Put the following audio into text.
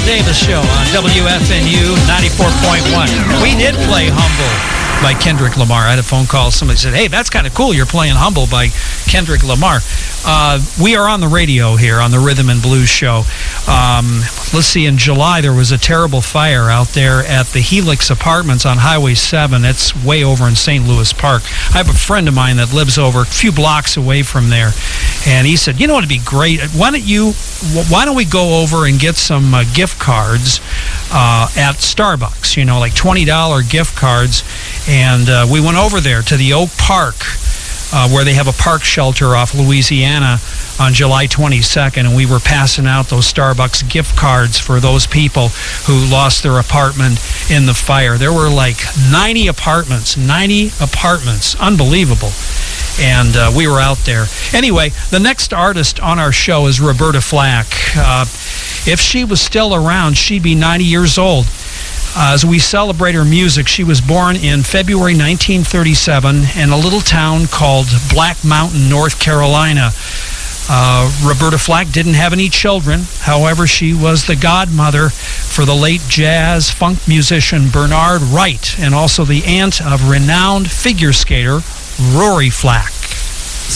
Davis Show on WFNU 94.1. We did play Humble by Kendrick Lamar. I had a phone call. Somebody said, hey, that's kind of cool. You're playing Humble by Kendrick Lamar. We are on the radio here on the Rhythm and Blues Show. Let's see, in July there was a terrible fire out there at the Helix Apartments on Highway 7. It's way over in St. Louis Park. I have a friend of mine that lives over a few blocks away from there, and he said, you know what would be great? Why don't we go over and get some gift cards at Starbucks, you know, like $20 gift cards. And we went over there to the Oak Park, where they have a park shelter off Louisiana on July 22nd, and we were passing out those Starbucks gift cards for those people who lost their apartment in the fire. There were like 90 apartments, unbelievable. And we were out there. Anyway, the next artist on our show is Roberta Flack. If she was still around, she'd be 90 years old. As we celebrate her music, she was born in February 1937 in a little town called Black Mountain, North Carolina. Roberta Flack didn't have any children. However, she was the godmother for the late jazz funk musician Bernard Wright, and also the aunt of renowned figure skater Rory Flack.